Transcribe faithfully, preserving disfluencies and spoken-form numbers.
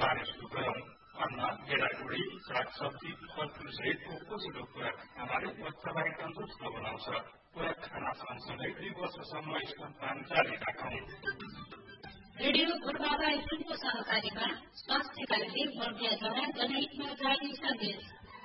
बाँडेर गरौँ। अन्न, गेडागुडी, सागसब्जी, फलफुल सहितको पोषक खुराक खानाले बच्चालाई तन्दुरुस्त बनाउँछ। खुराक खाना सँगसँगै दुई वर्षसम्म स्तनपान जारी राखौँ। रेडियो पूर्वाधार सुनको सहकारीमा स्वास्थ्यका लागि बर्दिया जरा जनहितमा जारी सन्देश।